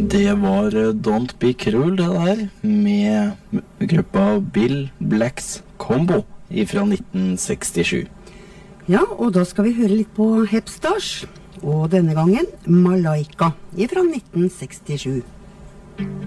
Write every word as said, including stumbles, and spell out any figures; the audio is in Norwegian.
Det var Don't Be Cruel det der, med gruppa Bill Blacks Combo fra nitten sekstisju. Ja, og da skal vi høre litt på Hepstars, og denne gangen Malaika fra nitten sekstisju.